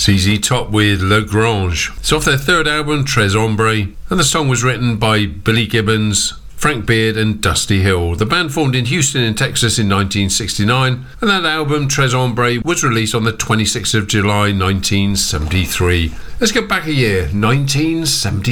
ZZ Top with Le Grange. It's off their third album, Tres Ombre, and the song was written by Billy Gibbons, Frank Beard and Dusty Hill. The band formed in Houston in Texas in 1969, and that album, Tres Ombre, was released on the 26th of July 1973. Let's go back a year, 1973.